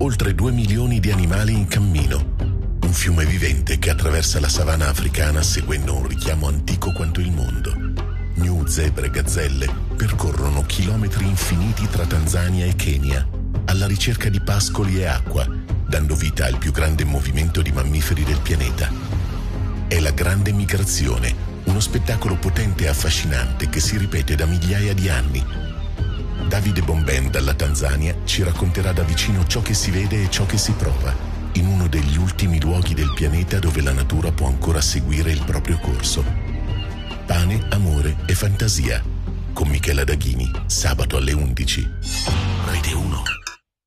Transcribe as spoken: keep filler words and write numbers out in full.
oltre due milioni di animali in cammino. Un fiume vivente che attraversa la savana africana seguendo un richiamo antico quanto il mondo. Gnu, zebre e gazzelle percorrono chilometri infiniti tra Tanzania e Kenya, alla ricerca di pascoli e acqua, dando vita al più grande movimento di mammiferi del pianeta. È la Grande Migrazione, uno spettacolo potente e affascinante che si ripete da migliaia di anni. Davide Bomben dalla Tanzania ci racconterà da vicino ciò che si vede e ciò che si prova, in uno degli ultimi luoghi del pianeta dove la natura può ancora seguire il proprio corso. Pane, amore e fantasia, con Michela Daghini, sabato alle undici. Rete uno.